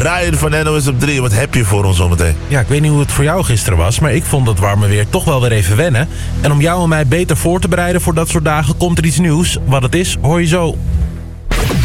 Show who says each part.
Speaker 1: Ryan van NOS op 3, wat heb je voor ons zometeen?
Speaker 2: Ja, ik weet niet hoe het voor jou gisteren was, maar ik vond het warme weer toch wel weer even wennen. En om jou en mij beter voor te bereiden voor dat soort dagen komt er iets nieuws. Wat het is, hoor je zo.